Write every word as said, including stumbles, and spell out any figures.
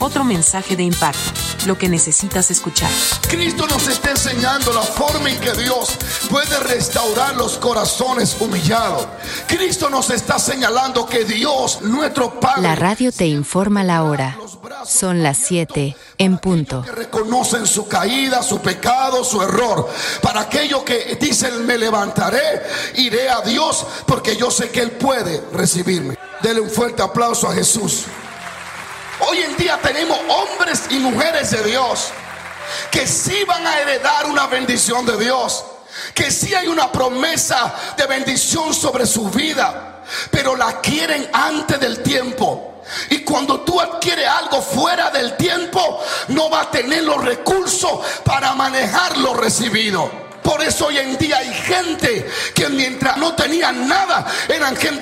Otro mensaje de impacto, lo que necesitas escuchar. Cristo nos está enseñando la forma en que Dios puede restaurar los corazones humillados. Cristo nos está señalando que Dios, nuestro Padre. La radio te informa la hora. Son las siete en punto. Que reconocen su caída, su pecado, su error. Para aquellos que dicen: me levantaré, iré a Dios, porque yo sé que Él puede recibirme. Dele un fuerte aplauso a Jesús. Hoy en día tenemos hombres y mujeres de Dios que sí van a heredar una bendición de Dios, que sí hay una promesa de bendición sobre su vida, pero la quieren antes del tiempo. Y cuando tú adquieres algo fuera del tiempo, no vas a tener los recursos para manejar lo recibido. Por eso hoy en día hay gente que mientras no tenían nada, eran gente